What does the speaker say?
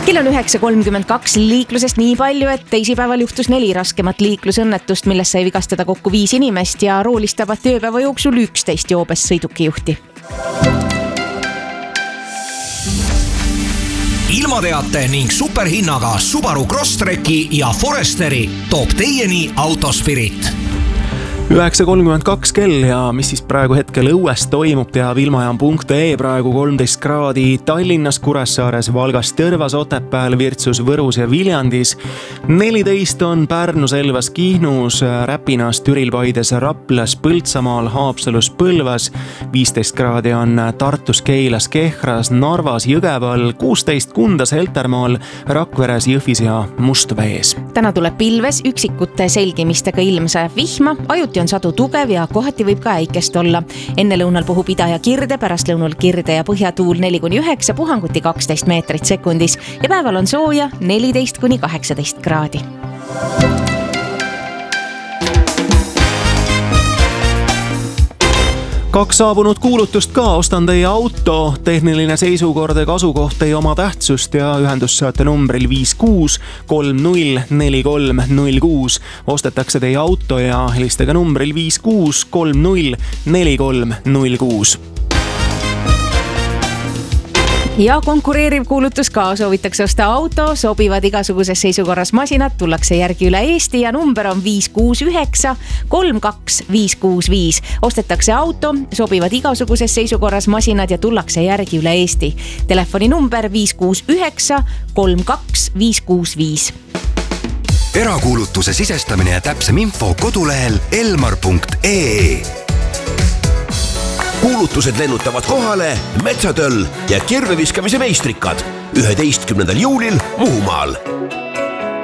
Kell on 9.32, liiklusest nii palju, et teisipäeval juhtus 4 raskemat liiklusõnnetust, milles sai vigastada kokku 5 inimest ja roolist tabati ööpäeva jooksul 11 joobes sõidukijuhti. Ilmateate ning superhinnaga Subaru Crosstreki ja Foresteri toob teieni Autospirit. 9.32 kell ja mis siis praegu hetkel õues toimub, teab ilmajaam.ee praegu 13 kraadi Tallinnas, Kuressaares, Valgas, Tõrvas, Otepääl, Virtsus, Võrus ja Viljandis. 14 on Pärnus, Elvas, Kihnus, Räpinas, Türil, Paides, Raplas, Põltsamaal, Haapsalus, Põlvas. 15 kraadi on Tartus, Keilas, Kehras, Narvas, Jõgeval, 16 Kundas, Heltermaal, Rakveres, Jõhvis ja Mustvees. Täna tuleb pilves üksikute selgimistega ilm, sajab vihma, ajuti on sadu tugev ja kohati võib ka äikest olla. Enne lõunal puhub ida ja kirde, pärast lõunal kirde ja põhjatuul 4-9, puhanguti 12 meetrit sekundis ja päeval on sooja 14-18 kraadi. Kaks saabunud kuulutust ka, ostan teie auto, tehniline seisukord ja kasukoht ei oma tähtsust ja ühendust saate numbril 56304306. Ostetakse teie auto ja helistage numbril 56304306. Ja konkureeriv kuulutus ka, soovitakse osta auto, sobivad igasuguses seisukorras masinad, tullakse järgi üle Eesti ja number on 56932565. Ostetakse auto, sobivad igasuguses seisukorras masinad ja tullakse järgi üle Eesti. Telefoni number 56932565. Erakuulutuse sisestamine ja täpsem info kodulehel elmar.ee. Kuulutused lennutavad kohale Metsatöll ja kirveviskamise meistrikad 11. juulil Muhumaal.